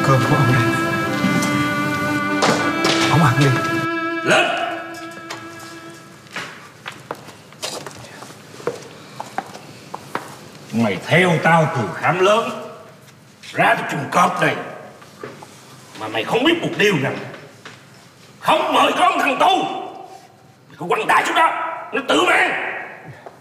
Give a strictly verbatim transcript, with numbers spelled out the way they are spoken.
Cơm của ông đây. Ông ăn đi. Lên. Mày theo tao từ Khám Lớn ra tới Trùng Cọp này mà mày không biết một điều rằng không mời con thằng Tu, mày có quăng đại xuống đó nó tự mang.